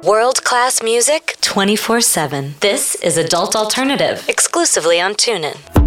World-class music 24/7. This is Adult Alternative, exclusively on TuneIn.